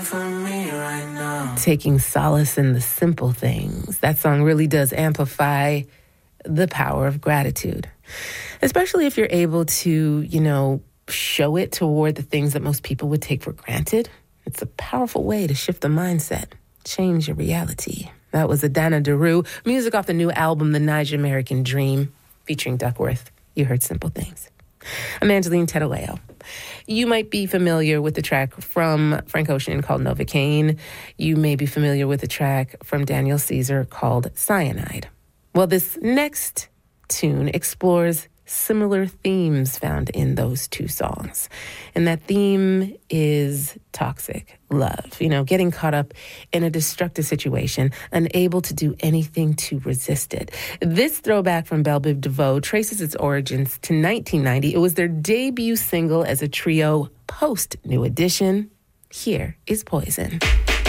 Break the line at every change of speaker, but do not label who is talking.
Taking solace in the simple things. That song really does amplify the power of gratitude, especially if you're able to, show it toward the things that most people would take for granted. It's a powerful way to shift the mindset, change your reality. That was Adana Daru, music off the new album, The Niger American Dream, featuring Duckworth. You heard Simple Things. I'm Angeline Tedaleo. You might be familiar with the track from Frank Ocean called Novocaine. You may be familiar with the track from Daniel Caesar called Cyanide. Well, this next tune explores similar themes found in those two songs. And that theme is toxic love, getting caught up in a destructive situation, unable to do anything to resist it. This throwback from Belle Biv DeVoe traces its origins to 1990. It was their debut single as a trio post New Edition. Here is Poison.